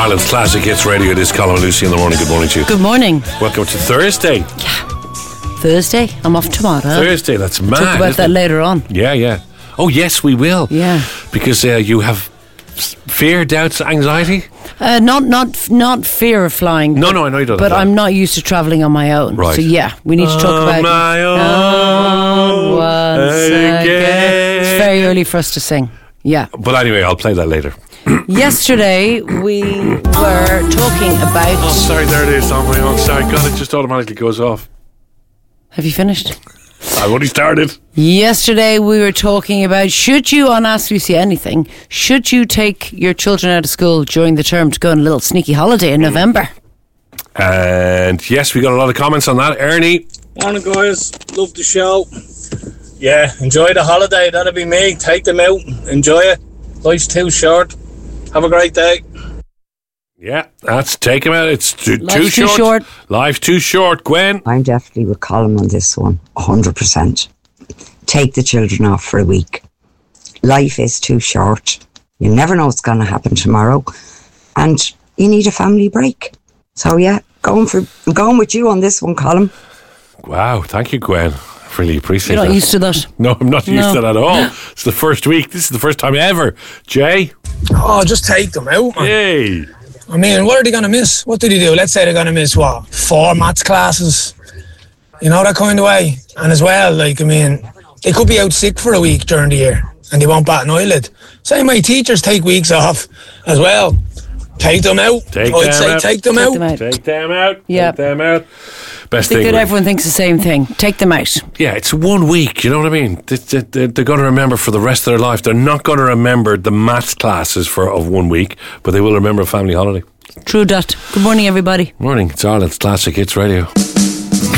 Ireland's Classic Hits Radio. It is Colin and Lucy in the morning. Good morning to you. Good morning. Welcome to Thursday. Thursday. I'm off tomorrow. Thursday, that's mad. We'll talk about that later on. Yeah. Oh, yes, we will. Yeah. Because you have fear, doubts, anxiety? Not fear of flying. No, I know you don't. But I'm not used to travelling on my own. Right. So yeah, we need to talk about my own once again. It's very early for us to sing. Yeah. But anyway, I'll play that later. Yesterday we were talking about... Oh, sorry, there it is on my own. Sorry, God, it just automatically goes off. Have you finished? I've only started. Yesterday we were talking about, should you, on Ask Lucy Anything, should you take your children out of school during the term to go on a little sneaky holiday in November? And yes, we got a lot of comments on that. Ernie. Morning, guys. Love the show. Yeah, enjoy the holiday. That'll be me. Take them out. Enjoy it. Life's too short. Have a great day. Yeah, that's take him out. It's too short. short. Life's too short. Gwen? I'm definitely with Colin on this one, 100%. Take the children off for a week. Life is too short. You never know what's going to happen tomorrow. And you need a family break. So yeah, I'm going with you on this one, Colin. Wow, thank you, Gwen. I really appreciate that. You're not used to that? No, I'm not used to that at all. It's the first week. This is the first time ever. Jay? Oh, just take them out, man. Yay. I mean, what are they going to miss? What did they do? Let's say they're going to miss, 4 maths classes? You know, that kind of way. And as well, they could be out sick for a week during the year and they won't bat an eyelid. Same way teachers take weeks off as well. Take them out. Take them out. Take them out. Yeah. Take them out. Best I thing. think everyone thinks the same thing. Take them out. Yeah, it's 1 week, you know what I mean? They're going to remember for the rest of their life. They're not going to remember the maths classes of 1 week, but they will remember a family holiday. True that. Good morning, everybody. Morning, it's Ireland's Classic Hits Radio.